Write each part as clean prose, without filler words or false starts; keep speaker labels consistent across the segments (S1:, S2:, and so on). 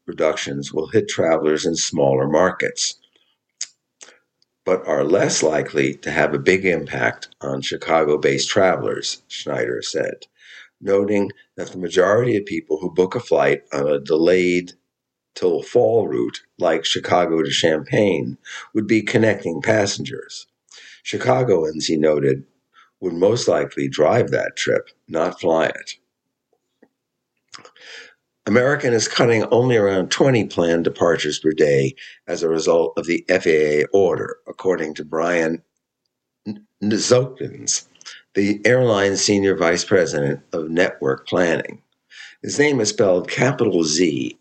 S1: reductions will hit travelers in smaller markets, but are less likely to have a big impact on Chicago-based travelers, Schneider said, noting that the majority of people who book a flight on a delayed till fall route like Chicago to Champaign would be connecting passengers. Chicagoans, he noted, would most likely drive that trip, not fly it. American is cutting only around 20 planned departures per day as a result of the FAA order, according to Brian Nzokins, the airline's senior vice president of network planning. His name is spelled capital Z,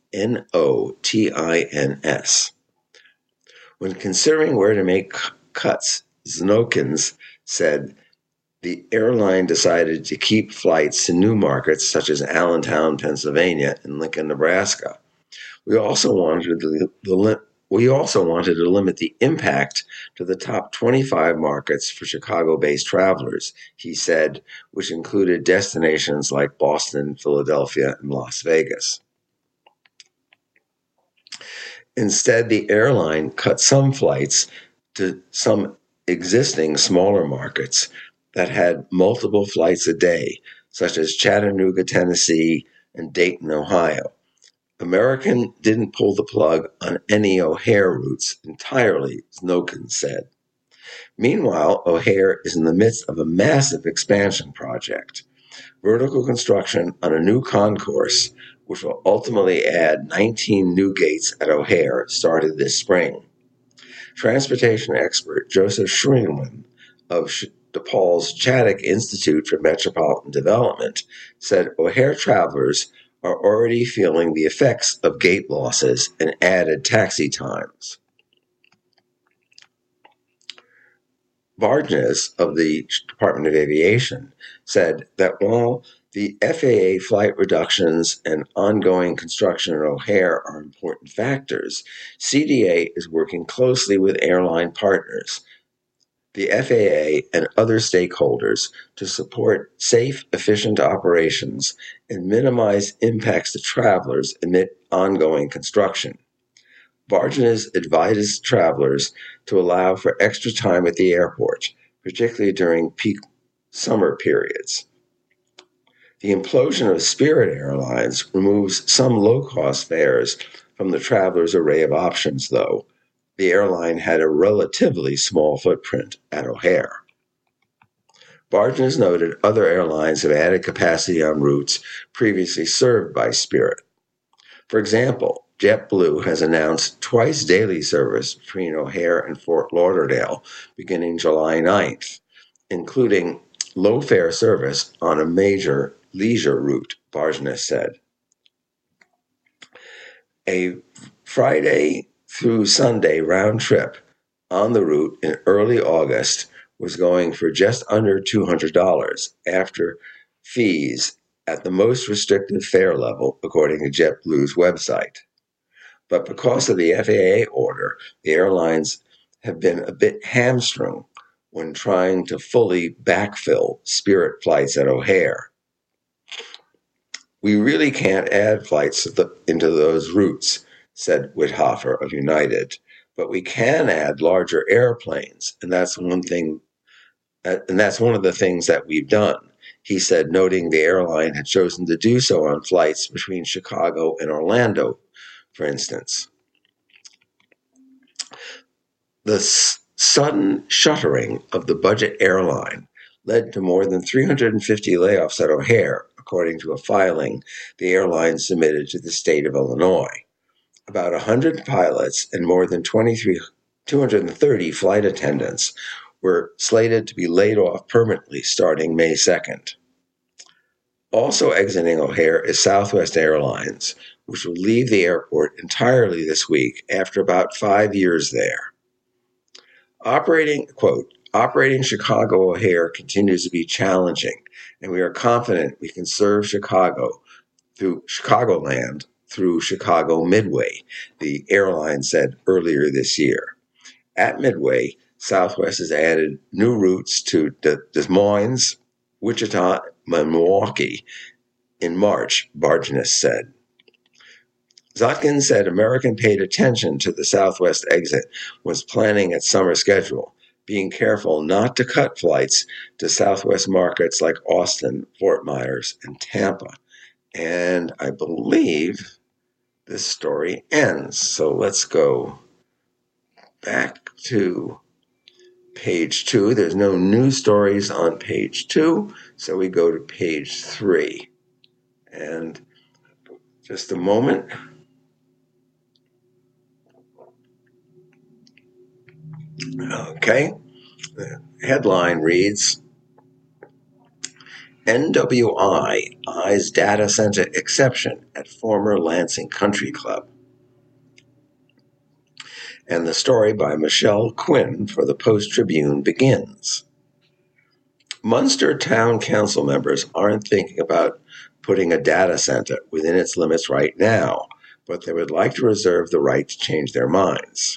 S1: Notins. When considering where to make cuts, Znokins said the airline decided to keep flights to new markets such as Allentown, Pennsylvania, and Lincoln, Nebraska. We also wanted to limit the impact to the top 25 markets for Chicago-based travelers, he said, which included destinations like Boston, Philadelphia, and Las Vegas. Instead, the airline cut some flights to some existing smaller markets that had multiple flights a day, such as Chattanooga, Tennessee, and Dayton, Ohio. American didn't pull the plug on any O'Hare routes entirely, Znokins said. Meanwhile, O'Hare is in the midst of a massive expansion project. Vertical construction on a new concourse, which will ultimately add 19 new gates at O'Hare, started this spring. Transportation expert Joseph Schwingman of DePaul's Chaddock Institute for Metropolitan Development said O'Hare travelers are already feeling the effects of gate losses and added taxi times. Vargas of the Department of Aviation said that while the FAA flight reductions and ongoing construction at O'Hare are important factors, CDA is working closely with airline partners, the FAA, and other stakeholders to support safe, efficient operations and minimize impacts to travelers amid ongoing construction. Vargas advised travelers to allow for extra time at the airport, particularly during peak summer periods. The implosion of Spirit Airlines removes some low-cost fares from the traveler's array of options, though. The airline had a relatively small footprint at O'Hare. Vargas noted other airlines have added capacity on routes previously served by Spirit. For example, JetBlue has announced twice daily service between O'Hare and Fort Lauderdale beginning July 9th, including low-fare service on a major leisure route, Vargas said. A Friday through Sunday round trip on the route in early August was going for just under $200 after fees at the most restrictive fare level, according to JetBlue's website. But because of the FAA order, the airlines have been a bit hamstrung when trying to fully backfill Spirit flights at O'Hare. We really can't add flights into those routes, said Withofer of United, but we can add larger airplanes, and that's one of the things that we've done, he said, noting the airline had chosen to do so on flights between Chicago and Orlando, for instance. The sudden shuttering of the budget airline led to more than 350 layoffs at O'Hare, according to a filing the airline submitted to the state of Illinois. About 100 pilots and more than 230 flight attendants were slated to be laid off permanently starting May 2nd. Also exiting O'Hare is Southwest Airlines, which will leave the airport entirely this week after about 5 years there. Operating Chicago O'Hare continues to be challenging, and we are confident we can serve Chicagoland through Chicago Midway, the airline said earlier this year. At Midway, Southwest has added new routes to Des Moines, Wichita, and Milwaukee in March, Vargas said. Zotkin said American paid attention to the southwest exit, was planning its summer schedule, being careful not to cut flights to southwest markets like Austin, Fort Myers, and Tampa. And I believe this story ends. So let's go back to page 2. There's no new stories on page 2, so we go to page 3. And just a moment. Okay. The headline reads, NWI eyes data center exception at former Lansing Country Club. And the story by Michelle Quinn for the Post-Tribune begins. Munster Town Council members aren't thinking about putting a data center within its limits right now, but they would like to reserve the right to change their minds.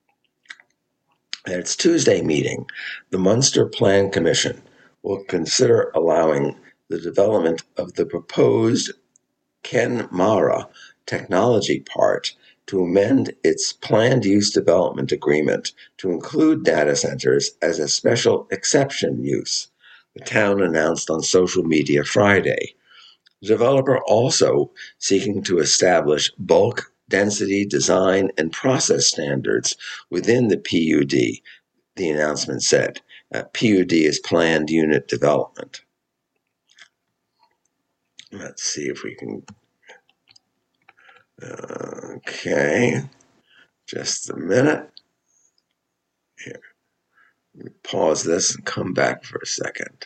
S1: At its Tuesday meeting, the Munster Plan Commission will consider allowing the development of the proposed Kenmare Technology Park to amend its planned use development agreement to include data centers as a special exception use, the town announced on social media Friday. The developer also seeking to establish bulk density design and process standards within the PUD, the announcement said. PUD is Planned Unit Development. Let's see if we can. Okay, just a minute. Here, pause this and come back for a second.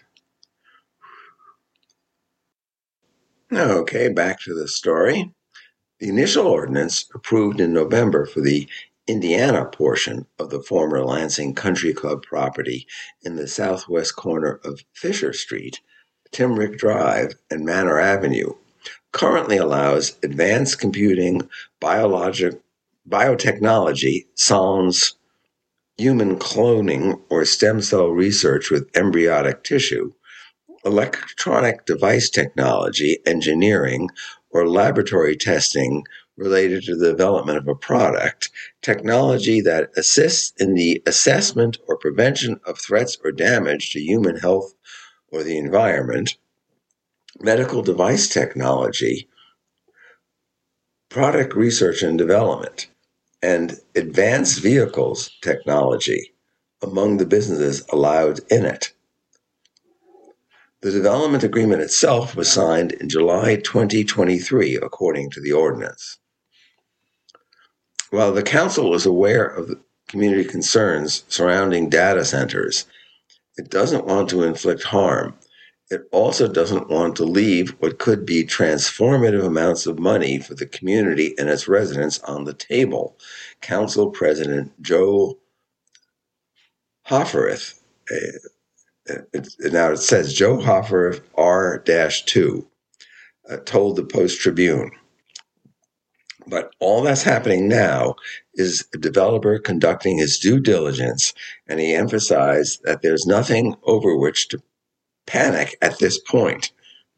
S1: Okay, back to the story. The initial ordinance approved in November for the Indiana portion of the former Lansing Country Club property in the southwest corner of Fisher Street, Timrick Drive, and Manor Avenue currently allows advanced computing, biotechnology, sans human cloning or stem cell research with embryonic tissue, electronic device technology, engineering, or laboratory testing related to the development of a product, technology that assists in the assessment or prevention of threats or damage to human health or the environment, medical device technology, product research and development, and advanced vehicles technology among the businesses allowed in it. The development agreement itself was signed in July 2023, according to the ordinance. While the council is aware of the community concerns surrounding data centers, it doesn't want to inflict harm. It also doesn't want to leave what could be transformative amounts of money for the community and its residents on the table, Council President Joe Hoffereth. Now it says Joe Hoffereth R-2 told the Post-Tribune. But all that's happening now is a developer conducting his due diligence, and he emphasized that there's nothing over which to panic at this point.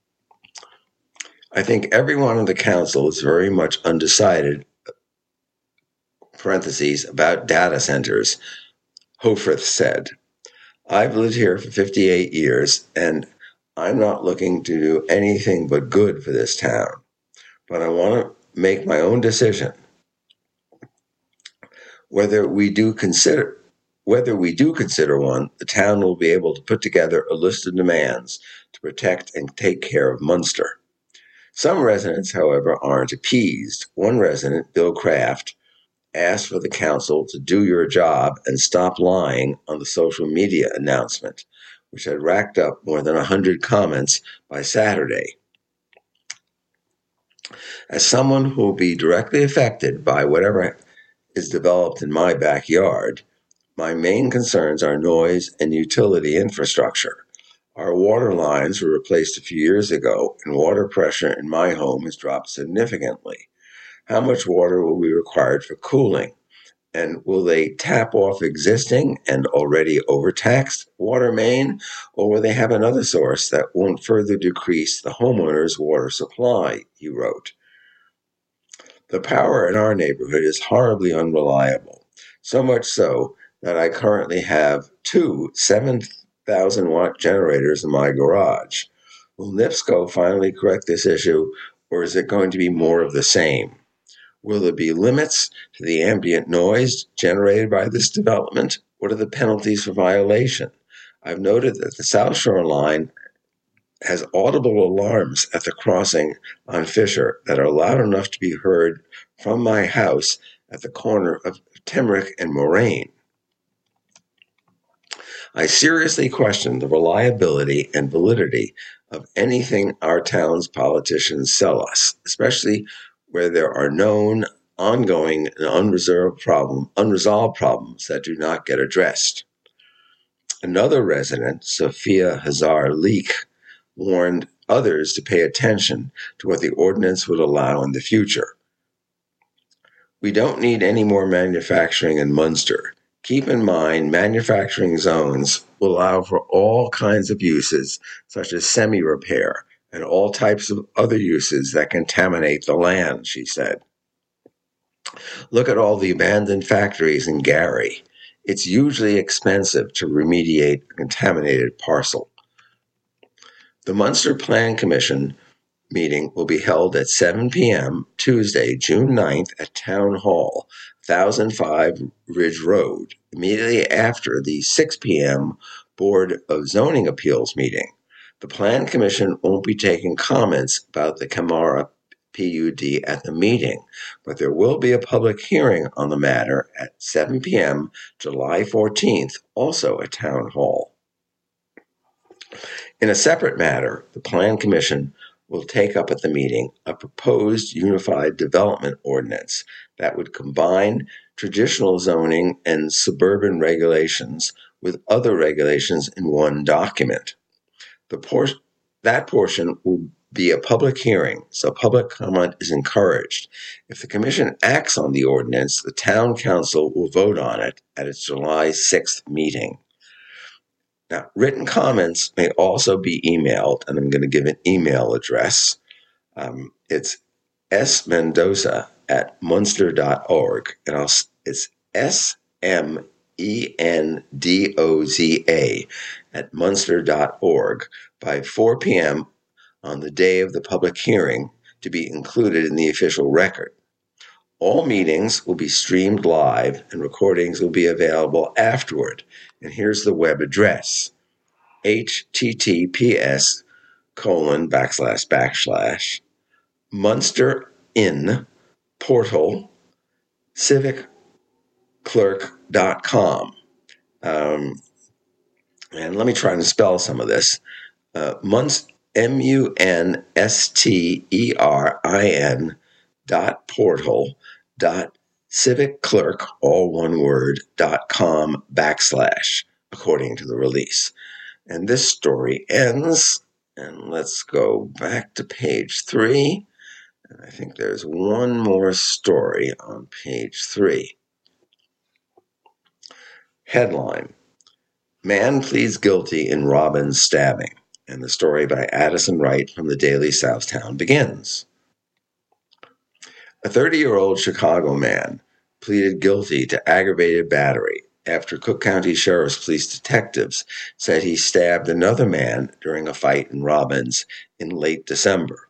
S1: I think everyone on the council is very much undecided, parentheses, about data centers, Hoffereth said. I've lived here for 58 years, and I'm not looking to do anything but good for this town. But I want to make my own decision. Whether we do consider one, the town will be able to put together a list of demands to protect and take care of Munster. Some residents, however, aren't appeased. One resident, Bill Kraft, asked for the council to do your job and stop lying on the social media announcement, which had racked up more than 100 comments by Saturday. As someone who will be directly affected by whatever is developed in my backyard, my main concerns are noise and utility infrastructure. Our water lines were replaced a few years ago, and water pressure in my home has dropped significantly. How much water will be required for cooling? And will they tap off existing and already overtaxed water main, or will they have another source that won't further decrease the homeowner's water supply, he wrote. The power in our neighborhood is horribly unreliable, so much so that I currently have two 7,000-watt generators in my garage. Will NIPSCO finally correct this issue, or is it going to be more of the same? Will there be limits to the ambient noise generated by this development? What are the penalties for violation? I've noted that the South Shore line has audible alarms at the crossing on Fisher that are loud enough to be heard from my house at the corner of Temrick and Moraine. I seriously question the reliability and validity of anything our town's politicians sell us, especially where there are known, ongoing, and unresolved problems that do not get addressed. Another resident, Sophia Hazar Leek, warned others to pay attention to what the ordinance would allow in the future. We don't need any more manufacturing in Munster. Keep in mind, manufacturing zones will allow for all kinds of uses, such as semi-repair, and all types of other uses that contaminate the land, she said. Look at all the abandoned factories in Gary. It's usually expensive to remediate a contaminated parcel. The Munster Plan Commission meeting will be held at 7 p.m. Tuesday, June 9th at Town Hall, 1005 Ridge Road, immediately after the 6 p.m. Board of Zoning Appeals meeting. The Plan Commission won't be taking comments about the Camara PUD at the meeting, but there will be a public hearing on the matter at 7 p.m. July 14th, also at Town Hall. In a separate matter, the Plan Commission will take up at the meeting a proposed unified development ordinance that would combine traditional zoning and suburban regulations with other regulations in one document. That portion will be a public hearing, so public comment is encouraged. If the Commission acts on the ordinance, the Town Council will vote on it at its July 6th meeting. Now, written comments may also be emailed, and I'm going to give an email address. It's smendoza@munster.org, and it's SMENDOZA@munster.org by 4 p.m. on the day of the public hearing to be included in the official record. All meetings will be streamed live, and recordings will be available afterward. And here's the web address: https:// Munster in portal civicclerk.com. And let me try and spell some of this. munsterin.portal.civicclerk, all one word, .com / according to the release. And this story ends, and let's go back to page 3. And I think there's one more story on page 3. Headline: Man pleads guilty in Robbins stabbing. And the story by Addison Wright from the Daily Southtown begins. A 30-year-old Chicago man pleaded guilty to aggravated battery after Cook County Sheriff's Police detectives said he stabbed another man during a fight in Robbins in late December.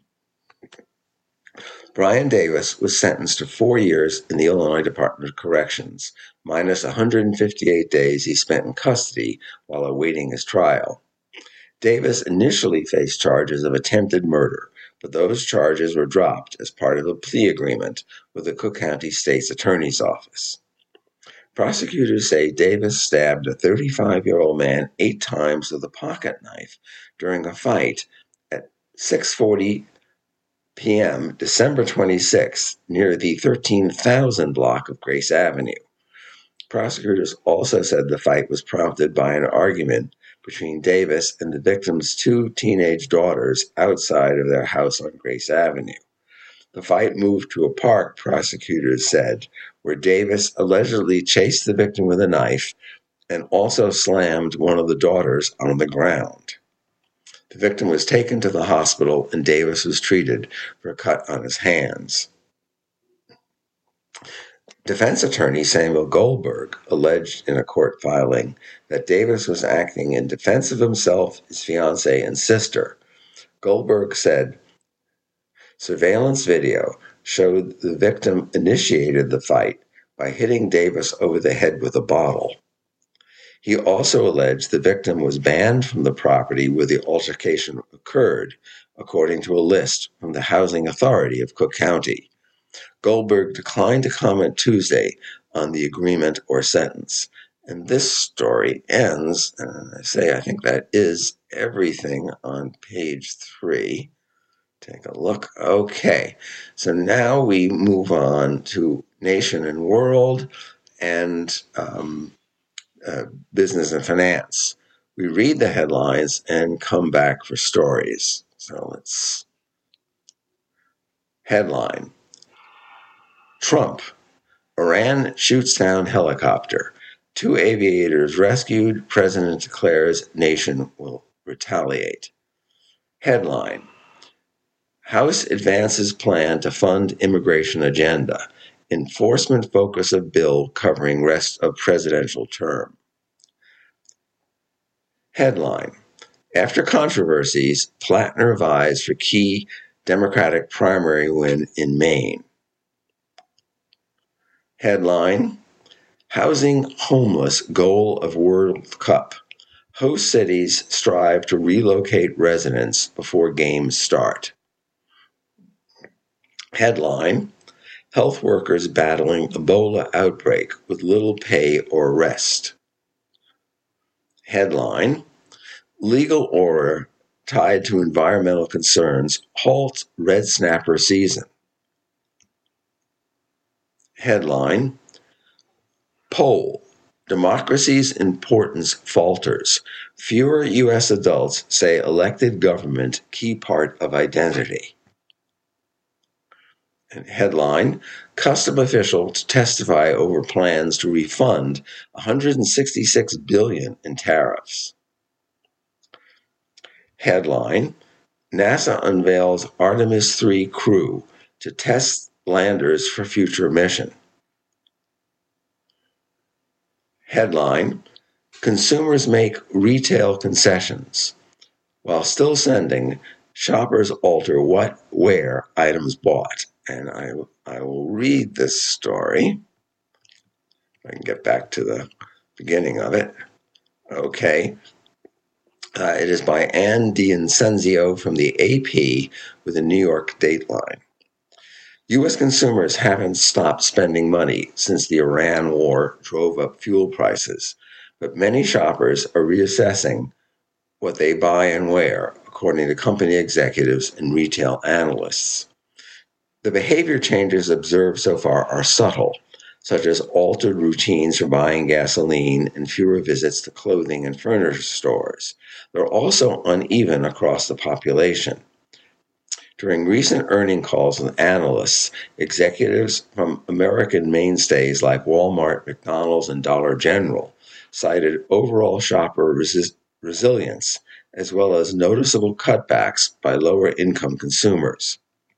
S1: Brian Davis was sentenced to 4 years in the Illinois Department of Corrections, minus 158 days he spent in custody while awaiting his trial. Davis initially faced charges of attempted murder, but those charges were dropped as part of a plea agreement with the Cook County State's Attorney's Office. Prosecutors say Davis stabbed a 35-year-old man 8 times with a pocket knife during a fight at 6:40 p.m. December 26 near the 13,000 block of Grace Avenue. Prosecutors also said the fight was prompted by an argument between Davis and the victim's 2 teenage daughters outside of their house on Grace Avenue. The fight moved to a park, prosecutors said, where Davis allegedly chased the victim with a knife and also slammed one of the daughters on the ground. The victim was taken to the hospital, and Davis was treated for a cut on his hands. Defense attorney Samuel Goldberg alleged in a court filing that Davis was acting in defense of himself, his fiancée, and sister. Goldberg said surveillance video showed the victim initiated the fight by hitting Davis over the head with a bottle. He also alleged the victim was banned from the property where the altercation occurred, according to a list from the Housing Authority of Cook County. Goldberg declined to comment Tuesday on the agreement or sentence. And this story ends, and I think that is everything on page 3. Take a look. Okay, so now we move on to Nation and World and Business and Finance. We read the headlines and come back for stories. So let's. Headline: Trump, Iran shoots down helicopter. 2 aviators rescued. President declares nation will retaliate. Headline: House advances plan to fund immigration agenda. Enforcement focus of bill covering rest of presidential term. Headline: After controversies, Plattner vies for key Democratic primary win in Maine. Headline: Housing homeless goal of World Cup. Host cities strive to relocate residents before games start. Headline: Health workers battling Ebola outbreak with little pay or rest. Headline: Legal order tied to environmental concerns halts red snapper season. Headline: Poll: Democracy's importance falters. Fewer U.S. adults say elected government key part of identity. And headline: Custom officials testify over plans to refund $166 billion in tariffs. Headline: NASA unveils Artemis 3 crew to test landers for future mission. Headline: Consumers make retail concessions. While still sending, shoppers alter what, where items bought. And I will read this story. If I can get back to the beginning of it. Okay. It is by Ann D'Incenzio from the AP with a New York Dateline. U.S. consumers haven't stopped spending money since the Iran war drove up fuel prices, but many shoppers are reassessing what they buy and where, according to company executives and retail analysts. The behavior changes observed so far are subtle, such as altered routines for buying gasoline and fewer visits to clothing and furniture stores. They're also uneven across the population. During recent earnings calls with analysts, executives from American mainstays like Walmart, McDonald's, and Dollar General cited overall shopper resilience, as well as noticeable cutbacks by lower-income consumers.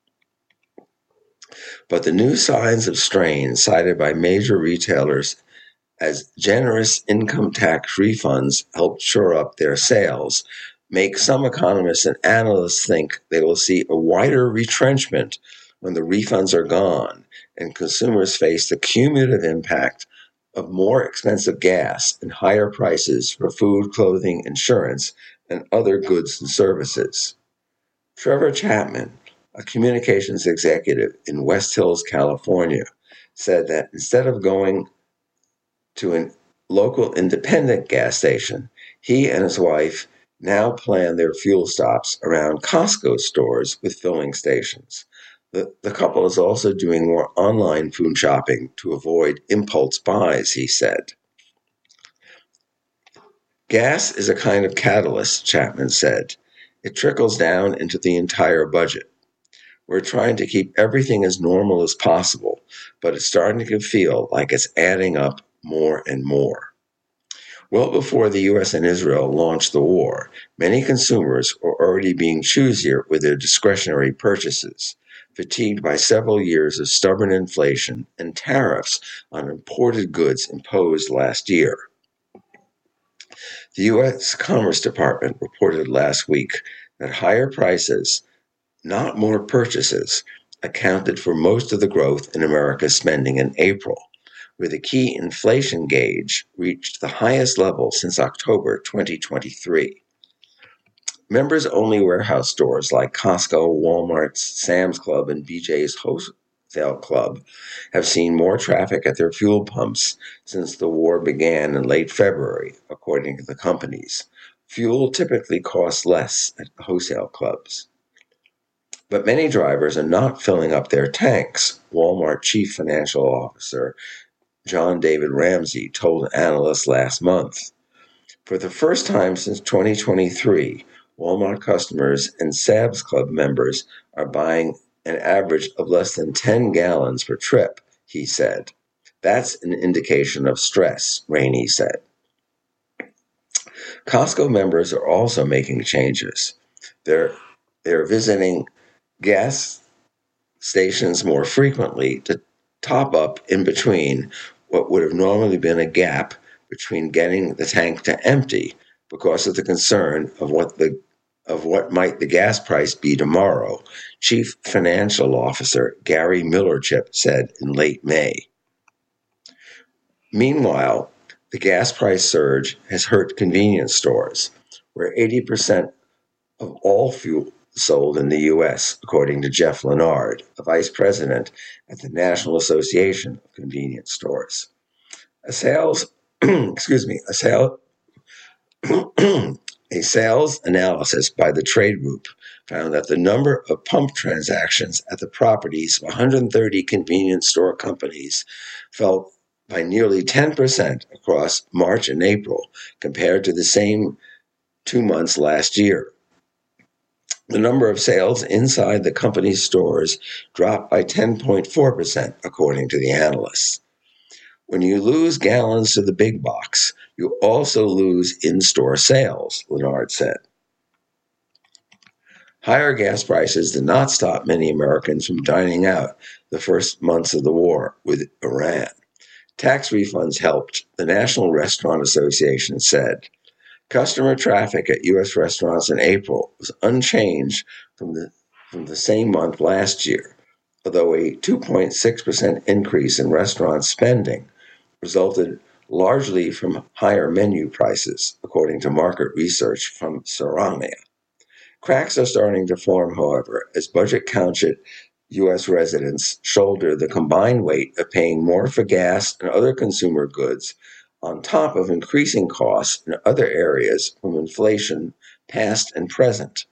S1: But the new signs of strain cited by major retailers as generous income tax refunds helped shore up their sales make some economists and analysts think they will see a wider retrenchment when the refunds are gone and consumers face the cumulative impact of more expensive gas and higher prices for food, clothing, insurance, and other goods and services. Trevor Chapman, a communications executive in West Hills, California, said that instead of going to a local independent gas station, he and his wife now plan their fuel stops around Costco stores with filling stations. The couple is also doing more online food shopping to avoid impulse buys, he said. Gas is a kind of catalyst, Chapman said. It trickles down into the entire budget. We're trying to keep everything as normal as possible, but it's starting to feel like it's adding up more and more. Well before the U.S. and Israel launched the war, many consumers were already being choosier with their discretionary purchases. fatigued by several years of stubborn inflation and tariffs on imported goods imposed last year. The U.S. Commerce Department reported last week that higher prices, not more purchases, accounted for most of the growth in America's spending in April, where the key inflation gauge reached the highest level since October 2023. Members-only warehouse stores like Costco, Walmart, Sam's Club, and BJ's Wholesale Club have seen more traffic at their fuel pumps since the war began in late February, according to the companies. Fuel typically costs less at wholesale clubs. But many drivers are not filling up their tanks, Walmart Chief Financial Officer John David Ramsey told analysts last month. For the first time since 2023, Walmart customers and Sam's Club members are buying an average of less than 10 gallons per trip, he said. That's an indication of stress, Rainey said. Costco members are also making changes. They're visiting gas stations more frequently to top up in between what would have normally been a gap between getting the tank to empty because of the concern of what might the gas price be tomorrow, Chief Financial Officer Gary Millerchip said in late May. Meanwhile, the gas price surge has hurt convenience stores, where 80% of all fuel sold in the U.S., according to Jeff Leonard, a vice president at the National Association of Convenience Stores. A sales analysis by the trade group found that the number of pump transactions at the properties of 130 convenience store companies fell by nearly 10% across March and April compared to the same 2 months last year. The number of sales inside the company's stores dropped by 10.4%, according to the analysts. When you lose gallons to the big box, you also lose in-store sales, Leonard said. Higher gas prices did not stop many Americans from dining out the first months of the war with Iran. Tax refunds helped, the National Restaurant Association said. Customer traffic at U.S. restaurants in April was unchanged from the same month last year, although a 2.6% increase in restaurant spending resulted largely from higher menu prices, according to market research from Saramia. Cracks are starting to form, however, as budget-conscious U.S. residents shoulder the combined weight of paying more for gas and other consumer goods on top of increasing costs in other areas from inflation, past and present.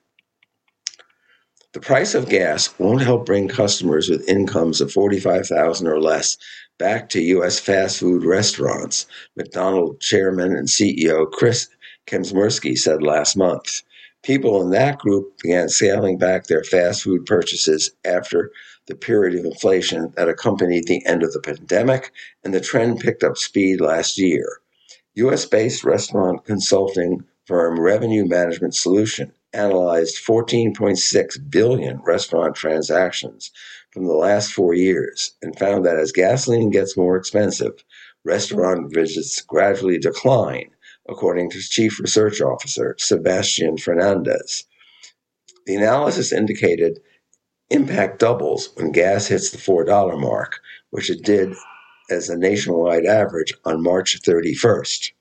S1: The price of gas won't help bring customers with incomes of $45,000 or less back to U.S. fast food restaurants, McDonald's chairman and CEO Chris Kempczinski said last month. People in that group began scaling back their fast food purchases after the period of inflation that accompanied the end of the pandemic, and the trend picked up speed last year. U.S.-based restaurant consulting firm Revenue Management Solution analyzed 14.6 billion restaurant transactions from the last 4 years and found that as gasoline gets more expensive, restaurant visits gradually decline, according to Chief Research Officer Sebastian Fernandez. The analysis indicated impact doubles when gas hits the $4 mark, which it did as a nationwide average on March 31st.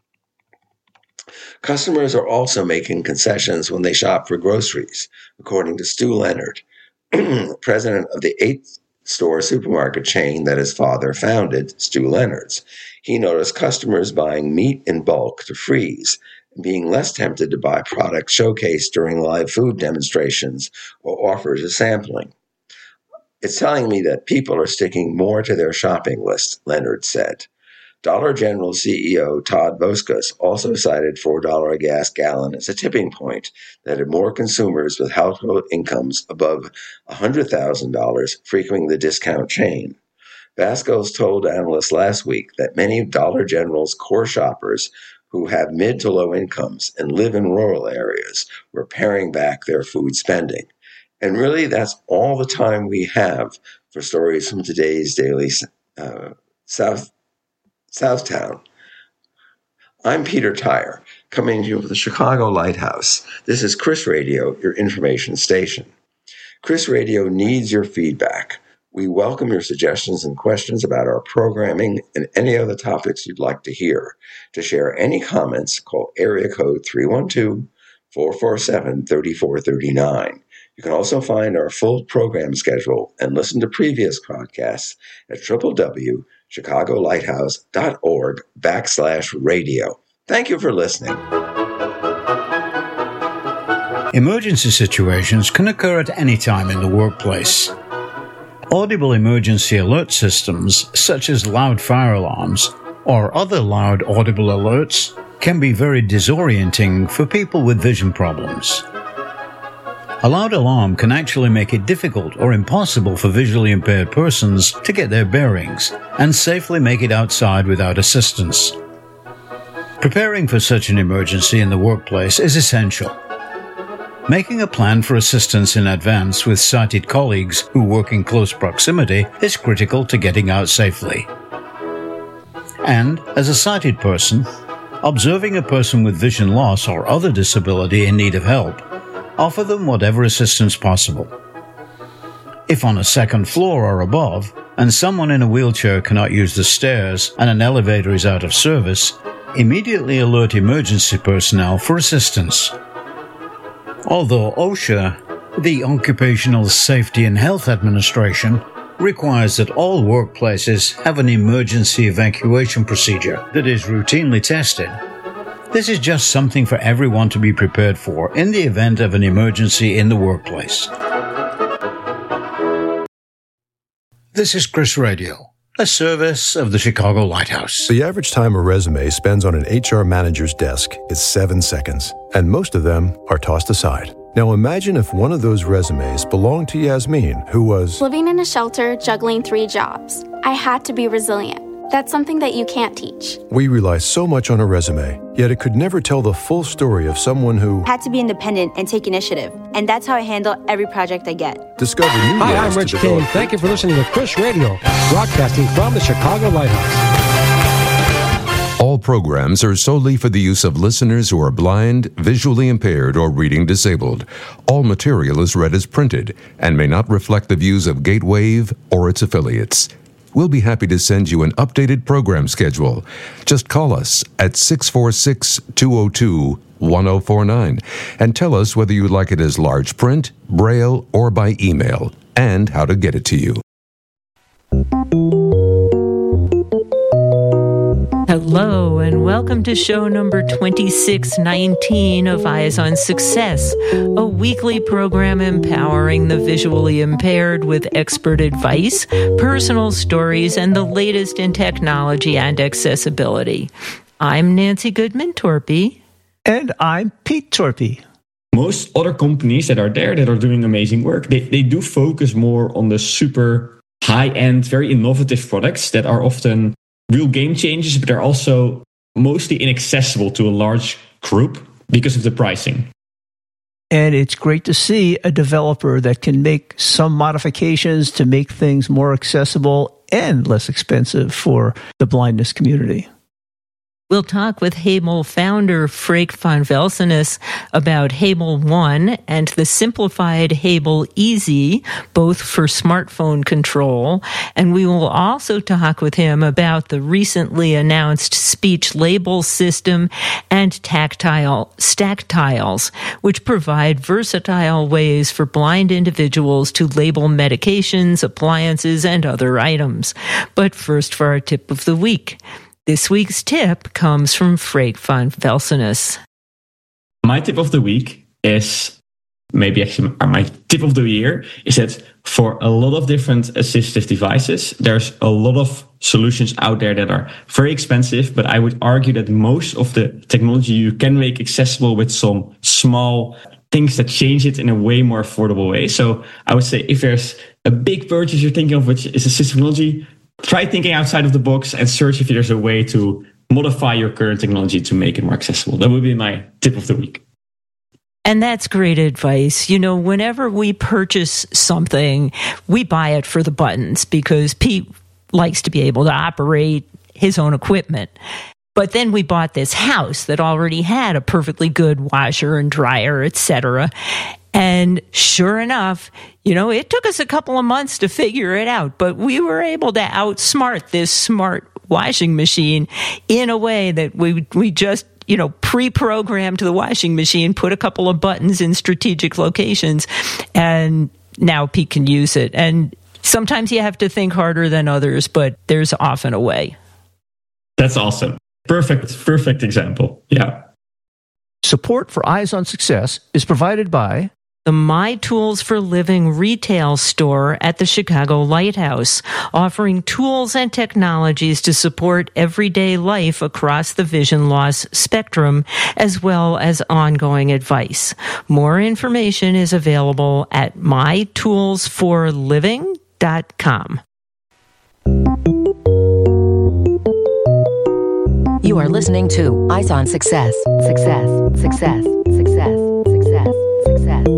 S1: Customers are also making concessions when they shop for groceries, according to Stu Leonard, president of the 8-store supermarket chain that his father founded, Stu Leonard's. He noticed customers buying meat in bulk to freeze and being less tempted to buy products showcased during live food demonstrations or offers of sampling. It's telling me that people are sticking more to their shopping list, Leonard said. Dollar General CEO Todd Voskos also cited $4 a gas gallon as a tipping point that had more consumers with household incomes above $100,000 frequenting the discount chain. Voskos told analysts last week that many of Dollar General's core shoppers who have mid to low incomes and live in rural areas were paring back their food spending. And really, that's all the time we have for stories from today's Daily Southtown. I'm Peter Tyre, coming to you from the Chicago Lighthouse. This is Chris Radio, your information station. Chris Radio needs your feedback. We welcome your suggestions and questions about our programming and any other topics you'd like to hear. To share any comments, call area code 312-447-3439. You can also find our full program schedule and listen to previous podcasts at www.chicagolighthouse.org/radio. Thank you for listening.
S2: Emergency situations can occur at any time in the workplace. Audible emergency alert systems, such as loud fire alarms or other loud audible alerts, can be very disorienting for people with vision problems. A loud alarm can actually make it difficult or impossible for visually impaired persons to get their bearings and safely make it outside without assistance. Preparing for such an emergency in the workplace is essential. Making a plan for assistance in advance with sighted colleagues who work in close proximity is critical to getting out safely. And, as a sighted person, observing a person with vision loss or other disability in need of help, offer them whatever assistance possible. If on a second floor or above, and someone in a wheelchair cannot use the stairs and an elevator is out of service, immediately alert emergency personnel for assistance. Although OSHA, the Occupational Safety and Health Administration, requires that all workplaces have an emergency evacuation procedure that is routinely tested, this is just something for everyone to be prepared for in the event of an emergency in the workplace. This is Chris Radio, a service of the Chicago Lighthouse.
S3: The average time a resume spends on an HR manager's desk is 7 seconds, and most of them are tossed aside. Now imagine if one of those resumes belonged to Yasmin, who was
S4: living in a shelter, juggling 3 jobs. I had to be resilient. That's something that you can't teach.
S3: We rely so much on a resume, yet it could never tell the full story of someone who
S5: had to be independent and take initiative. And that's how I handle every project I get.
S3: Discover new
S6: Hi,
S3: ways
S6: I'm
S3: to
S6: Rich
S3: develop.
S6: King. Thank you for listening to Chris Radio, broadcasting from the Chicago Lighthouse.
S7: All programs are solely for the use of listeners who are blind, visually impaired, or reading disabled. All material is read as printed and may not reflect the views of Gatewave or its affiliates. We'll be happy to send you an updated program schedule. Just call us at 646-202-1049 and tell us whether you'd like it as large print, braille, or by email, and how to get it to you.
S8: Hello, and welcome to show number 2619 of Eyes on Success, a weekly program empowering the visually impaired with expert advice, personal stories, and the latest in technology and accessibility. I'm Nancy Goodman-Torpy.
S9: And I'm Pete Torpy.
S10: Most other companies that are there that are doing amazing work, they do focus more on the super high-end, very innovative products that are often real game changers, but they're also mostly inaccessible to a large group because of the pricing.
S9: And it's great to see a developer that can make some modifications to make things more accessible and less expensive for the blindness community.
S8: We'll talk with Hemel founder Freek van Velsenus about Hemel One and the simplified Hemel Easy, both for smartphone control. And we will also talk with him about the recently announced speech label system and tactile stack tiles, which provide versatile ways for blind individuals to label medications, appliances, and other items. But first, for our tip of the week. This week's tip comes from Freek van Velsenus.
S10: My tip of the week is, maybe actually my tip of the year, is that for a lot of different assistive devices, there's a lot of solutions out there that are very expensive, but I would argue that most of the technology you can make accessible with some small things that change it in a way more affordable way. So I would say if there's a big purchase you're thinking of, which is assistive technology, try thinking outside of the box and search if there's a way to modify your current technology to make it more accessible. That would be my tip of the week.
S8: And that's great advice. You know, whenever we purchase something, we buy it for the buttons because Pete likes to be able to operate his own equipment. But then we bought this house that already had a perfectly good washer and dryer, etc. And sure enough, you know, it took us a couple of months to figure it out, but we were able to outsmart this smart washing machine in a way that we just, you know, pre-programmed the washing machine, put a couple of buttons in strategic locations, and now Pete can use it. And sometimes you have to think harder than others, but there's often a way.
S10: That's awesome. Perfect example. Yeah.
S9: Support for Eyes on Success is provided by
S8: the My Tools for Living retail store at the Chicago Lighthouse, offering tools and technologies to support everyday life across the vision loss spectrum, as well as ongoing advice. More information is available at mytoolsforliving.com.
S11: You are listening to Eyes on Success. Success, success, success, success, success.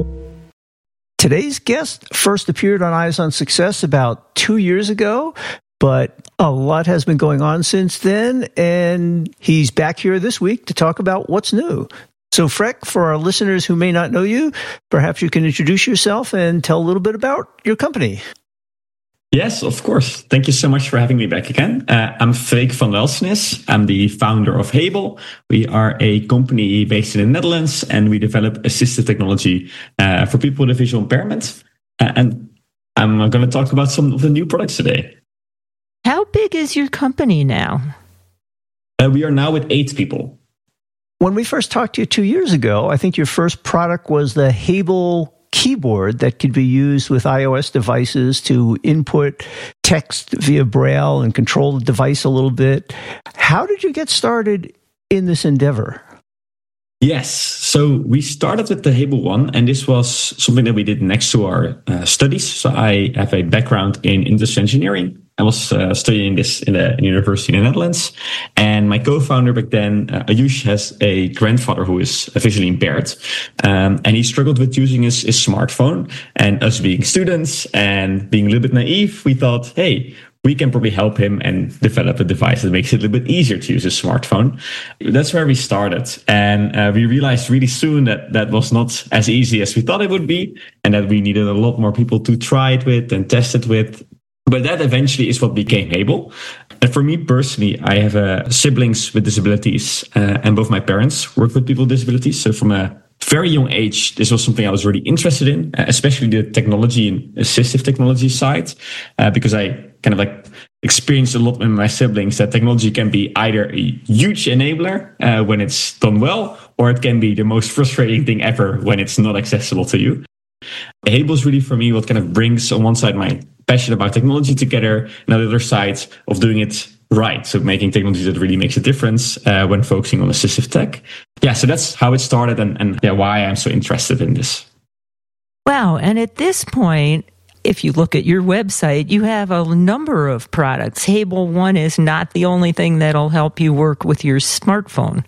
S9: Today's guest first appeared on Eyes on Success about 2 years ago, but a lot has been going on since then, and he's back here this week to talk about what's new. So, Freek, for our listeners who may not know you, perhaps you can introduce yourself and tell a little bit about your company.
S10: Yes, of course. Thank you so much for having me back again. I'm Freek van Welsenis. I'm the founder of Hable. We are a company based in the Netherlands, and we develop assistive technology for people with a visual impairment. And I'm going to talk about some of the new products today.
S8: How big is your company now?
S10: We are now with 8 people.
S9: When we first talked to you 2 years ago, I think your first product was the Hable keyboard that could be used with iOS devices to input text via Braille and control the device a little bit. How did you get started in this endeavor?
S10: Yes, so we started with the Hable One, and this was something that we did next to our studies. So I have a background in industrial engineering. I was studying this in a university in the Netherlands. And my co-founder back then, Ayush, has a grandfather who is visually impaired. And he struggled with using his smartphone. And us being students and being a little bit naive, we thought, hey, we can probably help him and develop a device that makes it a little bit easier to use his smartphone. That's where we started. And we realized really soon that that was not as easy as we thought it would be, and that we needed a lot more people to try it with and test it with. But that eventually is what became Hable. And for me personally, I have siblings with disabilities, and both my parents work with people with disabilities. So from a very young age, this was something I was really interested in, especially the technology and assistive technology side, because I kind of like experienced a lot with my siblings that technology can be either a huge enabler when it's done well, or it can be the most frustrating thing ever when it's not accessible to you. Hable is really for me what kind of brings on one side my passion about technology together, and on the other side of doing it right. So making technology that really makes a difference when focusing on assistive tech. Yeah, so that's how it started and why I'm so interested in this.
S8: Wow. And at this point, if you look at your website, you have a number of products. Hable One is not the only thing that'll help you work with your smartphone.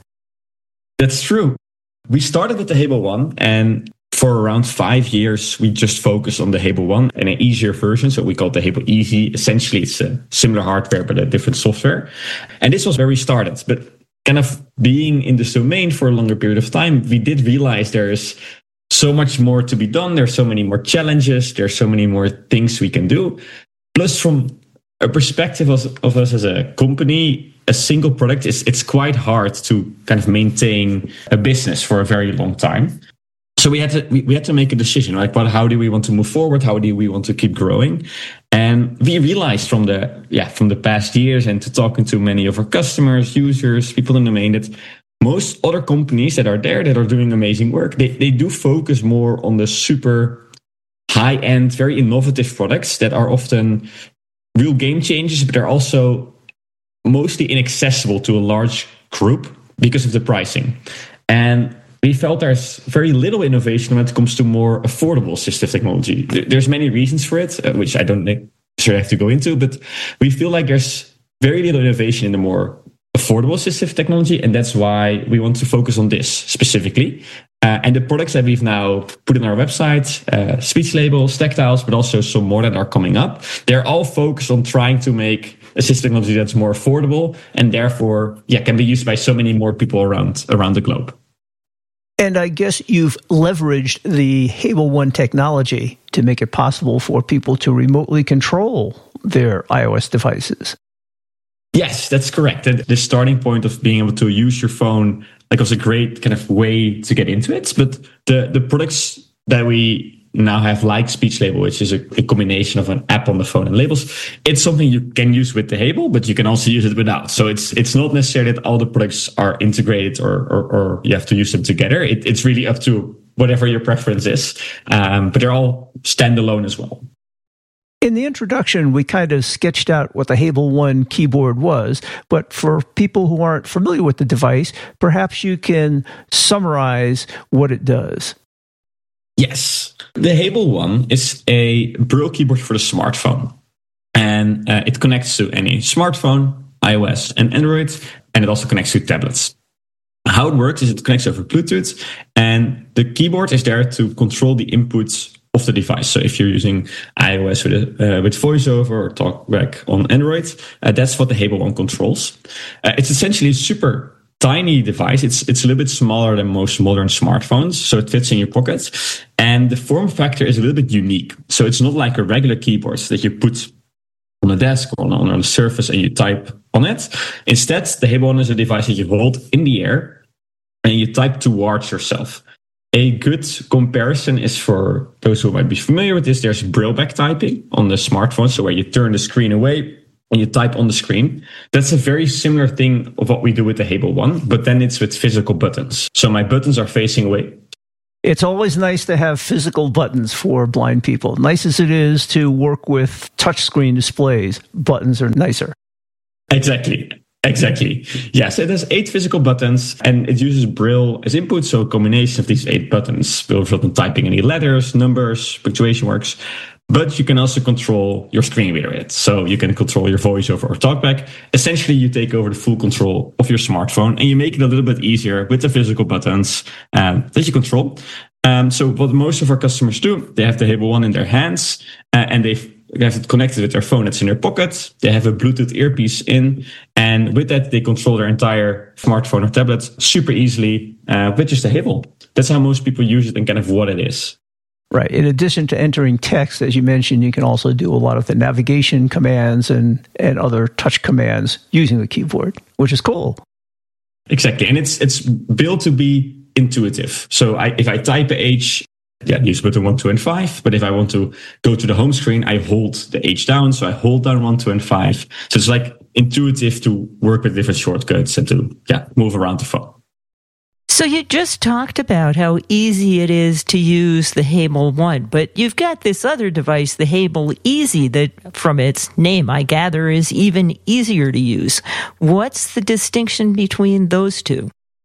S10: That's true. We started with the Hable One, and for around 5 years, we just focused on the Hable One and an easier version. So we call it the Hable Easy. Essentially, it's a similar hardware, but a different software. And this was where we started. But kind of being in this domain for a longer period of time, we did realize there's so much more to be done. There's so many more challenges. There's so many more things we can do. Plus, from a perspective of us as a company, a single product, it's quite hard to kind of maintain a business for a very long time. So we had to make a decision, like, how do we want to move forward? How do we want to keep growing? And we realized from the past years and to talking to many of our customers, users, people in the domain, that most other companies that are there that are doing amazing work, they do focus more on the super high-end, very innovative products that are often real game changers, but they're also mostly inaccessible to a large group because of the pricing. And we felt there's very little innovation when it comes to more affordable assistive technology. There's many reasons for it, which I don't necessarily have to go into, but we feel like there's very little innovation in the more affordable assistive technology, and that's why we want to focus on this specifically. And the products that we've now put on our website, speech labels, tactiles, but also some more that are coming up, they're all focused on trying to make assistive technology that's more affordable and therefore can be used by so many more people around the globe.
S9: And I guess you've leveraged the Hable One technology to make it possible for people to remotely control their iOS devices.
S10: Yes, that's correct. The starting point of being able to use your phone was a great kind of way to get into it. But the products that we now have, like Speech Label, which is a combination of an app on the phone and labels, it's something you can use with the Hable, but you can also use it without. So it's not necessarily that all the products are integrated or you have to use them together. It's really up to whatever your preference is. But they're all standalone as well.
S9: In the introduction, we kind of sketched out what the Hable One keyboard was, but for people who aren't familiar with the device, perhaps you can summarize what it does.
S10: Yes. The Hable One is a Braille keyboard for the smartphone. And it connects to any smartphone, iOS and Android, and it also connects to tablets. How it works is it connects over Bluetooth, and the keyboard is there to control the inputs of the device. So if you're using iOS with VoiceOver or TalkBack on Android, that's what the Hable One controls. It's essentially a super tiny device. It's a little bit smaller than most modern smartphones, so it fits in your pocket. And the form factor is a little bit unique. So it's not like a regular keyboard that you put on a desk or on a surface and you type on it. Instead, the Hable One is a device that you hold in the air and you type towards yourself. A good comparison is, for those who might be familiar with this, there's Brailleback typing on the smartphone, so where you turn the screen away and you type on the screen. That's a very similar thing of what we do with the Hable One, but then it's with physical buttons. So my buttons are facing away.
S9: It's always nice to have physical buttons for blind people. Nice as it is to work with touchscreen displays, buttons are nicer.
S10: Exactly. Yes, it has 8 physical buttons and it uses Braille as input. So a combination of these 8 buttons will result in typing any letters, numbers, punctuation marks. But you can also control your screen reader with it. So you can control your VoiceOver or TalkBack. Essentially, you take over the full control of your smartphone and you make it a little bit easier with the physical buttons that you control. So what most of our customers do, they have the Hable One in their hands and they have it connected with their phone. It's in their pocket. They have a Bluetooth earpiece in. And with that, they control their entire smartphone or tablet super easily with just a Hable. That's how most people use it and kind of what it is.
S9: Right. In addition to entering text, as you mentioned, you can also do a lot of the navigation commands and other touch commands using the keyboard, which is cool.
S10: Exactly. And it's built to be intuitive. So if I type a H, use button 1, 2, and 5. But if I want to go to the home screen, I hold the H down. So I hold down 1, 2, and 5. So it's like intuitive to work with different shortcuts and to move around the phone.
S8: So you just talked about how easy it is to use the Hable One, but you've got this other device, the Hable Easy, that from its name, I gather, is even easier to use. What's the distinction between those two?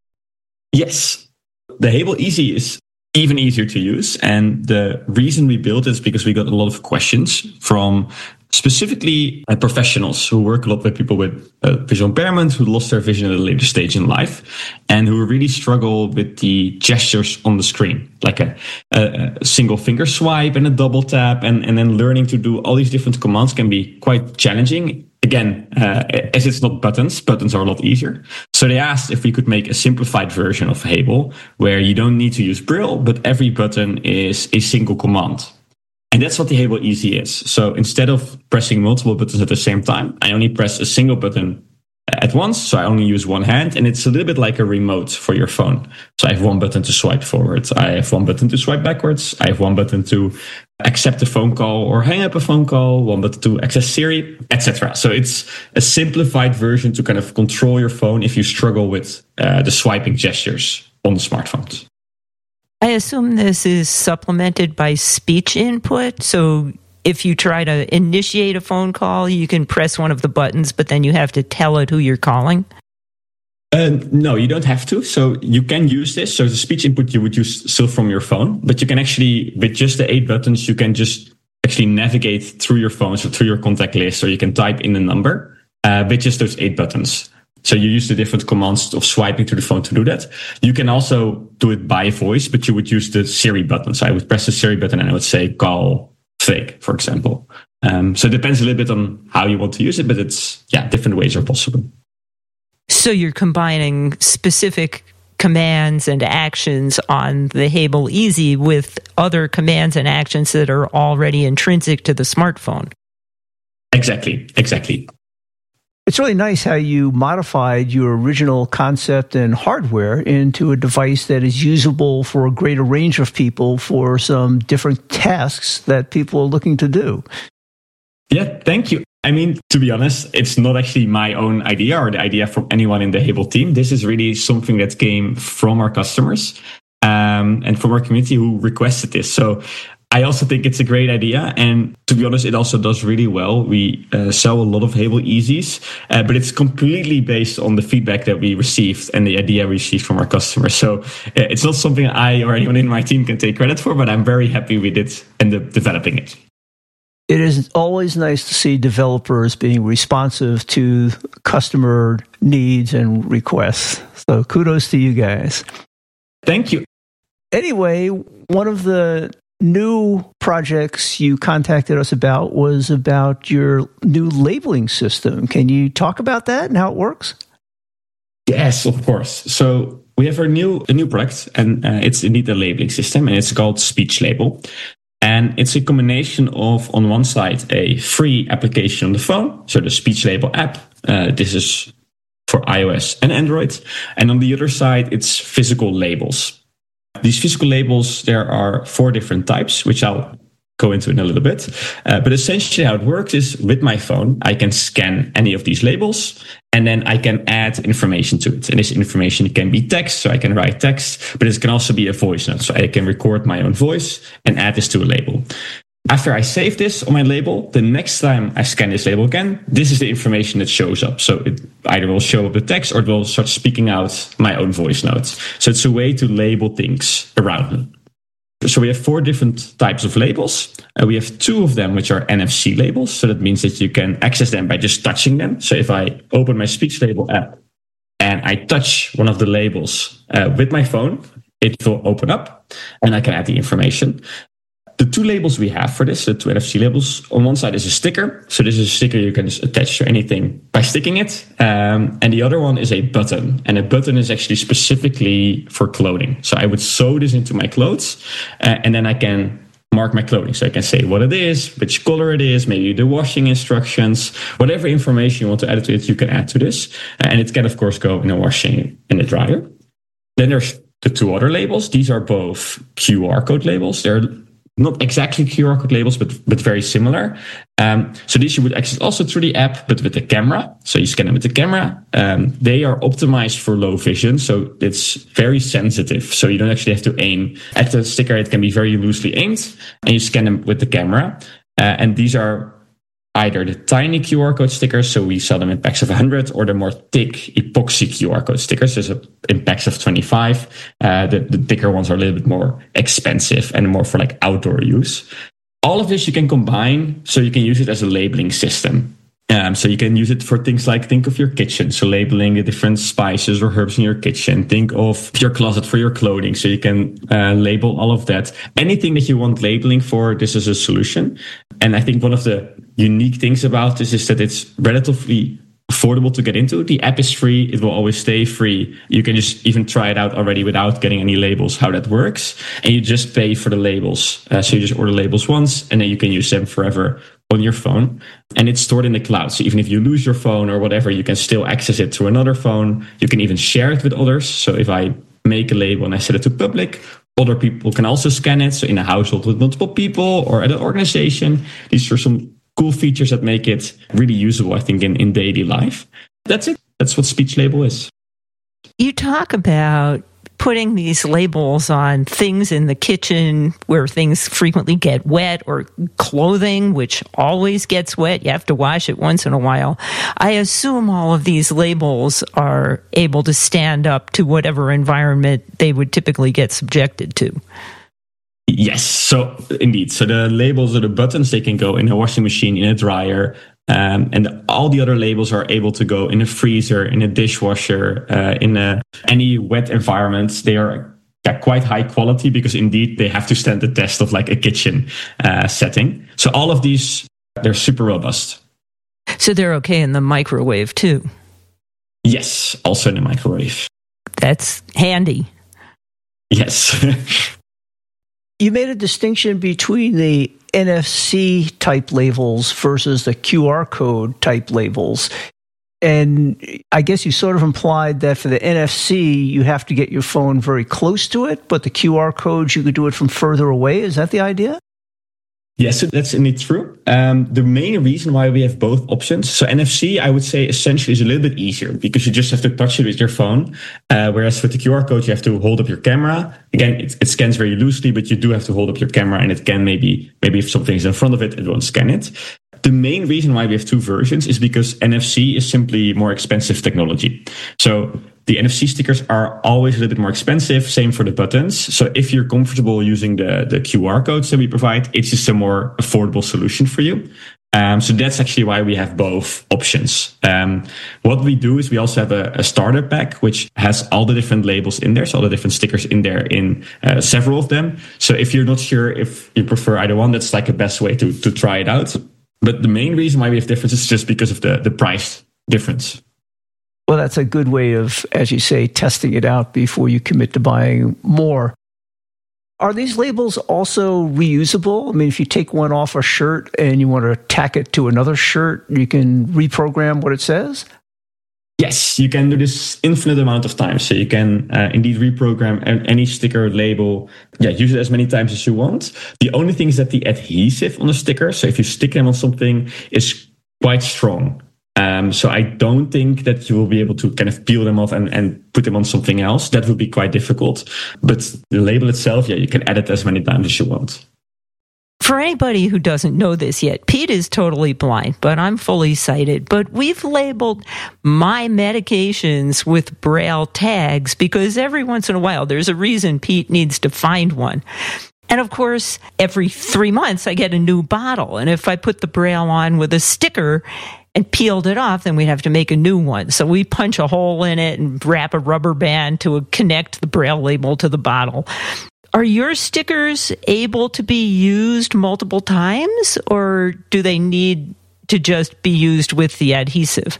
S10: Yes, the Hable Easy is even easier to use. And the reason we built it is because we got a lot of questions from specifically professionals who work a lot with people with visual impairment, who lost their vision at a later stage in life, and who really struggle with the gestures on the screen, like a single finger swipe and a double tap, and then learning to do all these different commands can be quite challenging. Again, as it's not buttons are a lot easier. So they asked if we could make a simplified version of Hable where you don't need to use Braille, but every button is a single command. And that's what the Hable Easy is. So instead of pressing multiple buttons at the same time, I only press a single button at once. So I only use one hand, and it's a little bit like a remote for your phone. So I have one button to swipe forward. I have one button to swipe backwards. I have one button to accept a phone call or hang up a phone call, one button to access Siri, etc. So it's a simplified version to kind of control your phone if you struggle with the swiping gestures on the smartphones.
S8: I assume this is supplemented by speech input. So if you try to initiate a phone call, you can press one of the buttons, but then you have to tell it who you're calling?
S10: No, you don't have to. So you can use this. So the speech input you would use still from your phone, but you can actually, with just the 8 buttons, you can just actually navigate through your phone, so through your contact list, or you can type in a number with just those 8 buttons. So you use the different commands of swiping to the phone to do that. You can also do it by voice, but you would use the Siri button. So I would press the Siri button and I would say, call Freek, for example. So it depends a little bit on how you want to use it, but different ways are possible.
S8: So you're combining specific commands and actions on the Hable Easy with other commands and actions that are already intrinsic to the smartphone.
S10: Exactly.
S9: It's really nice how you modified your original concept and hardware into a device that is usable for a greater range of people for some different tasks that people are looking to do.
S10: Yeah, thank you. I mean, to be honest, it's not actually my own idea or the idea from anyone in the Hable team. This is really something that came from our customers and from our community who requested this. So I also think it's a great idea. And to be honest, it also does really well. We sell a lot of Hable Easies, but it's completely based on the feedback that we received and the idea we received from our customers. So it's not something I or anyone in my team can take credit for, but I'm very happy with it and developing it.
S9: It is always nice to see developers being responsive to customer needs and requests. So kudos to you guys.
S10: Thank you.
S9: Anyway, one of the new projects you contacted us about was about your new labeling system. Can you talk about that and how it works?
S10: Yes, of course. So we have a new product, and it's indeed a labeling system, and it's called Speech Label. And it's a combination of, on one side, a free application on the phone, so the Speech Label app. This is for iOS and Android. And on the other side, it's physical labels. These physical labels, there are 4 different types, which I'll go into in a little bit. But essentially how it works is with my phone, I can scan any of these labels and then I can add information to it. And this information can be text, so I can write text, but it can also be a voice note. So I can record my own voice and add this to a label. After I save this on my label, the next time I scan this label again, this is the information that shows up. So it either will show up the text or it will start speaking out my own voice notes. So it's a way to label things around me. So we have 4 different types of labels. We have 2 of them, which are NFC labels. So that means that you can access them by just touching them. So if I open my Speech Label app and I touch one of the labels with my phone, it will open up and I can add the information. The 2 labels we have for this, the 2 NFC labels, on one side is a sticker. So this is a sticker you can just attach to anything by sticking it. And the other one is a button. And a button is actually specifically for clothing. So I would sew this into my clothes and then I can mark my clothing. So I can say what it is, which color it is, maybe the washing instructions, whatever information you want to add to it, you can add to this. And it can, of course, go in a washing and a dryer. Then there's the 2 other labels. These are both QR code labels. They're not exactly QR code labels, but very similar. So these you would access also through the app, but with the camera. So you scan them with the camera. They are optimized for low vision, so it's very sensitive. So you don't actually have to aim at the sticker. It can be very loosely aimed, and you scan them with the camera. And these are either the tiny QR code stickers, so we sell them in packs of 100, or the more thick epoxy QR code stickers. There's in packs of 25. The thicker ones are a little bit more expensive and more for like outdoor use. All of this you can combine, so you can use it as a labeling system. So you can use it for things like, think of your kitchen, so labeling the different spices or herbs in your kitchen. Think of your closet for your clothing, so you can label all of that. Anything that you want labeling for, this is a solution. And I think one of the unique things about this is that it's relatively affordable to get into. The app is free. It will always stay free. You can just even try it out already without getting any labels, how that works. And you just pay for the labels. So you just order labels once and then you can use them forever on your phone. And it's stored in the cloud. So even if you lose your phone or whatever, you can still access it through another phone. You can even share it with others. So if I make a label and I set it to public, other people can also scan it. So in a household with multiple people or at an organization, these are some cool features that make it really usable, I think, in daily life. That's it. That's what Speech Label is.
S8: You talk about putting these labels on things in the kitchen where things frequently get wet, or clothing, which always gets wet. You have to wash it once in a while. I assume all of these labels are able to stand up to whatever environment they would typically get subjected to.
S10: Yes, so indeed. So the labels or the buttons, they can go in a washing machine, in a dryer, And all the other labels are able to go in a freezer, in a dishwasher, in any wet environment. They are quite high quality because indeed they have to stand the test of like a kitchen setting. So all of these, they're super robust.
S8: So they're okay in the microwave too?
S10: Yes, also in the microwave.
S8: That's handy.
S10: Yes.
S9: You made a distinction between the NFC type labels versus the QR code type labels. And I guess you sort of implied that for the NFC, you have to get your phone very close to it, but the QR codes, you could do it from further away. Is that the idea?
S10: Yes, so that's indeed true. The main reason why we have both options, so NFC, I would say essentially is a little bit easier because you just have to touch it with your phone. Whereas with the QR code, you have to hold up your camera. Again, it scans very loosely, but you do have to hold up your camera and it can maybe if something is in front of it, it won't scan it. The main reason why we have two versions is because NFC is simply more expensive technology. So the NFC stickers are always a little bit more expensive. Same for the buttons. So if you're comfortable using the QR codes that we provide, it's just a more affordable solution for you. So that's actually why we have both options. What we do is we also have a starter pack, which has all the different labels in there. So all the different stickers in there in several of them. So if you're not sure if you prefer either one, that's like the best way to try it out. But the main reason why we have differences is just because of the price difference.
S9: Well, that's a good way of, as you say, testing it out before you commit to buying more. Are these labels also reusable? I mean, if you take one off a shirt and you want to tack it to another shirt, you can reprogram what it says?
S10: Yes, you can do this infinite amount of times. So you can indeed reprogram any sticker label. Yeah, use it as many times as you want. The only thing is that the adhesive on the sticker, so if you stick them on something, is quite strong. So I don't think that you will be able to kind of peel them off and put them on something else. That would be quite difficult. But the label itself, yeah, you can add it as many times as you want.
S8: For anybody who doesn't know this yet, Pete is totally blind, but I'm fully sighted. But we've labeled my medications with Braille tags because every once in a while there's a reason Pete needs to find one. And of course, every 3 months I get a new bottle. And if I put the Braille on with a sticker and peeled it off, then we'd have to make a new one. So we punch a hole in it and wrap a rubber band to connect the Braille label to the bottle. Are your stickers able to be used multiple times, or do they need to just be used with the adhesive?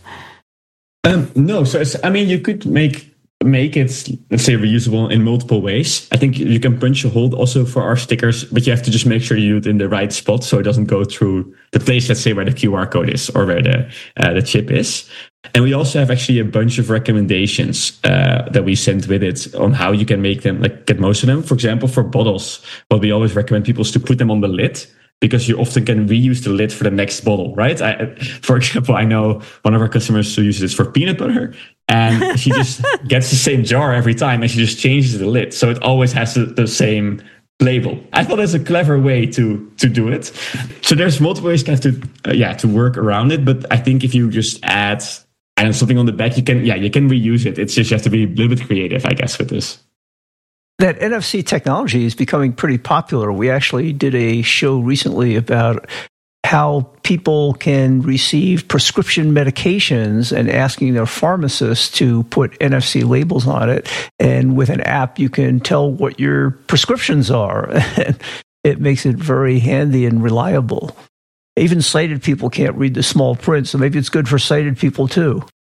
S10: No. So, you could make it, let's say, reusable in multiple ways. I think you can punch a hole also for our stickers, but you have to just make sure you do it in the right spot so it doesn't go through the place, let's say, where the QR code is or where the chip is. And we also have actually a bunch of recommendations that we send with it on how you can make them, like get most of them. For example, for bottles, what we always recommend people is to put them on the lid, because you often can reuse the lid for the next bottle, right? For example, I know one of our customers who uses this for peanut butter, and she just gets the same jar every time, and she just changes the lid. So it always has the same label. I thought that's a clever way to do it. So there's multiple ways to work around it. But I think if you just add something on the back, you can reuse it. It's just you have to be a little bit creative, I guess, with this.
S9: That NFC technology is becoming pretty popular. We actually did a show recently about how people can receive prescription medications and asking their pharmacist to put NFC labels on it. And with an app, you can tell what your prescriptions are. It makes it very handy and reliable. Even sighted people can't read the small print, so maybe it's good for sighted people too.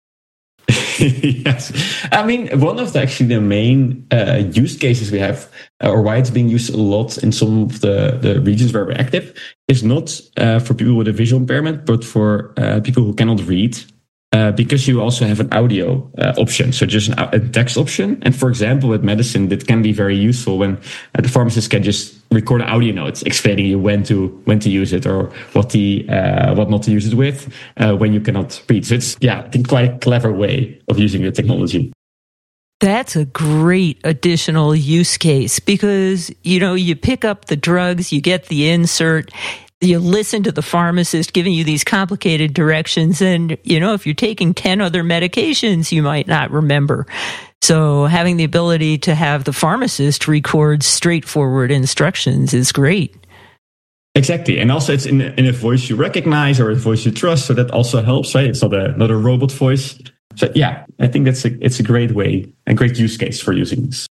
S10: Yes. One of the main use cases we have, or why it's being used a lot in some of the regions where we're active, is not for people with a visual impairment, but for people who cannot read. Because you also have an audio option, so just a text option. And for example, with medicine, that can be very useful when the pharmacist can just record an audio note explaining you when to use it or what not to use it with when you cannot read. So it's I think quite a clever way of using the technology.
S8: That's a great additional use case because you pick up the drugs, you get the insert. You listen to the pharmacist giving you these complicated directions. And, if you're taking 10 other medications, you might not remember. So having the ability to have the pharmacist record straightforward instructions is great.
S10: Exactly. And also it's in a voice you recognize or a voice you trust. So that also helps, right? It's not a robot voice. So yeah, I think it's a great way, a great use case for using this.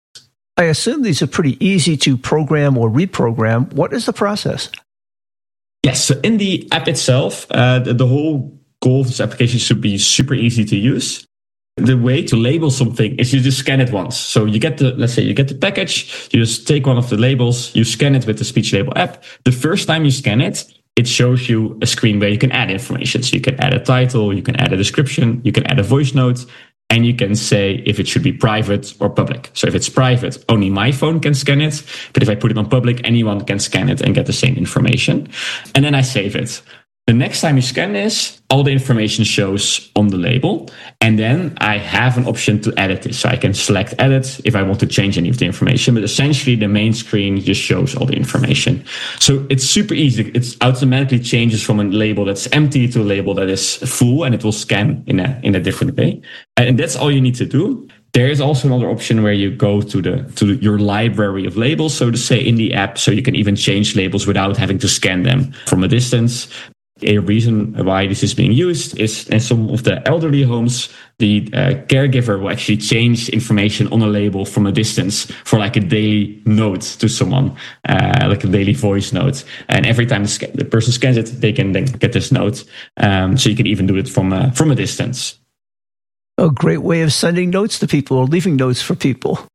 S9: I assume these are pretty easy to program or reprogram. What is the process?
S10: Yes. So in the app itself, the whole goal of this application should be super easy to use. The way to label something is you just scan it once. So you get let's say you get the package, you just take one of the labels, you scan it with the speech label app. The first time you scan it, it shows you a screen where you can add information. So you can add a title, you can add a description, you can add a voice note, and you can say if it should be private or public. So if it's private, only my phone can scan it. But if I put it on public, anyone can scan it and get the same information. And then I save it. The next time you scan this, all the information shows on the label. And then I have an option to edit this. So I can select edit if I want to change any of the information. But essentially, the main screen just shows all the information. So it's super easy. It automatically changes from a label that's empty to a label that is full, and it will scan in a different way. And that's all you need to do. There is also another option where you go to your library of labels, so to say, in the app. So you can even change labels without having to scan them from a distance. A reason why this is being used is in some of the elderly homes, the caregiver will actually change information on a label from a distance for like a daily note to someone, like a daily voice note. And every time the person scans it, they can then get this note. So you can even do it from a distance.
S9: A great way of sending notes to people or leaving notes for people.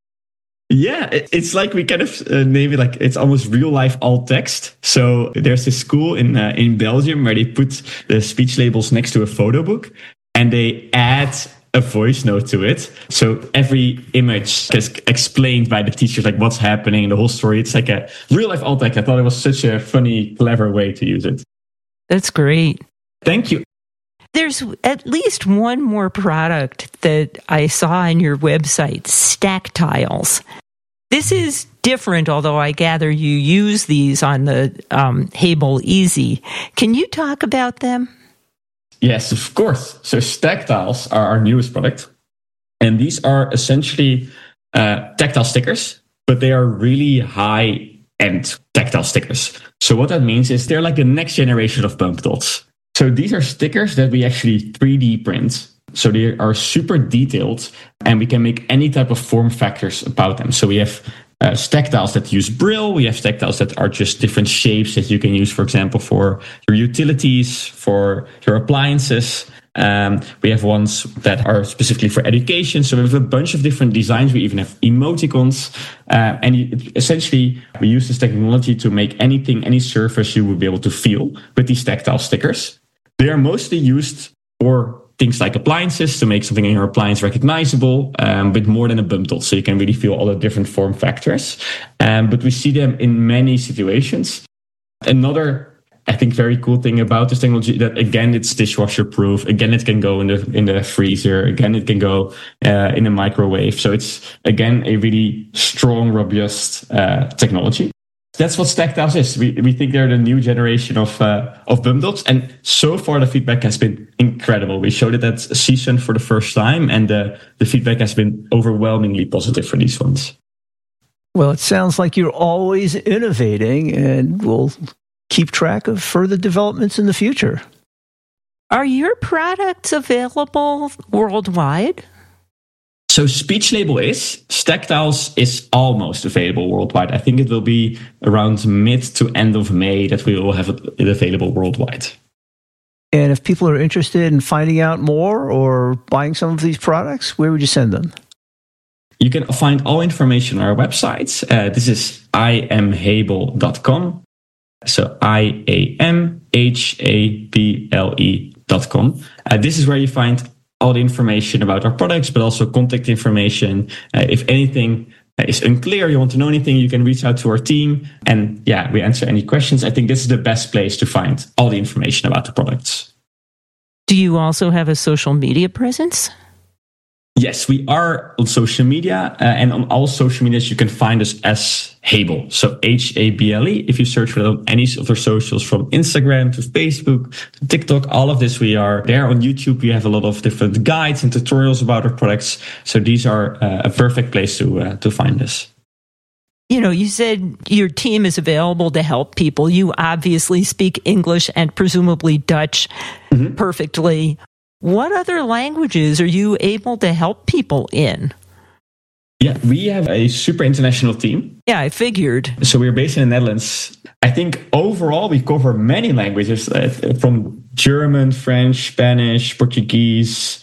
S10: Yeah, it's like we kind of maybe like it's almost real life alt text. So there's this school in Belgium where they put the speech labels next to a photo book and they add a voice note to it. So every image is explained by the teacher, like what's happening, the whole story. It's like a real life alt text. I thought it was such a funny, clever way to use it.
S8: That's great.
S10: Thank you.
S8: There's at least one more product that I saw on your website, Stacktiles. This is different, although I gather you use these on the Hable Easy. Can you talk about them?
S10: Yes, of course. So Stacktiles are our newest product. And these are essentially tactile stickers, but they are really high-end tactile stickers. So what that means is they're like the next generation of bump dots. So these are stickers that we actually 3D print. So they are super detailed and we can make any type of form factors about them. So we have Stacktiles that use Braille. We have Stacktiles that are just different shapes that you can use, for example, for your utilities, for your appliances. We have ones that are specifically for education. So we have a bunch of different designs. We even have emoticons. And essentially, we use this technology to make anything, any surface you would be able to feel with these tactile stickers. They are mostly used for things like appliances, to make something in your appliance recognizable, but more than a bump dot. So you can really feel all the different form factors. But we see them in many situations. Another, I think, very cool thing about this technology that, again, it's dishwasher proof. Again, it can go in the freezer. Again, it can go in a microwave. So it's, again, a really strong, robust technology. That's what Stacktiles is. We think they're the new generation of bump dots, and so far the feedback has been incredible. We showed it at CSUN for the first time, and the feedback has been overwhelmingly positive for these ones.
S9: Well, it sounds like you're always innovating, and we'll keep track of further developments in the future.
S8: Are your products available worldwide?
S10: So Speech Label is. Stacktiles is almost available worldwide. I think it will be around mid to end of May that we will have it available worldwide.
S9: And if people are interested in finding out more or buying some of these products, where would you send them?
S10: You can find all information on our website. This is iamhable.com. So iamhable.com. This is where you find all the information about our products, but also contact information. If anything is unclear, you want to know anything, you can reach out to our team. And yeah, we answer any questions. I think this is the best place to find all the information about the products.
S8: Do you also have a social media presence?
S10: Yes, we are on social media, and on all social medias, you can find us as Hable. So Hable. If you search for any of their socials, from Instagram to Facebook to TikTok, all of this, we are there. On YouTube, we have a lot of different guides and tutorials about our products. So these are a perfect place to find us.
S8: You said your team is available to help people. You obviously speak English and presumably Dutch perfectly. What other languages are you able to help people in?
S10: Yeah, we have a super international team.
S8: Yeah, I figured.
S10: So we're based in the Netherlands. I think overall we cover many languages, from German, French, Spanish, Portuguese,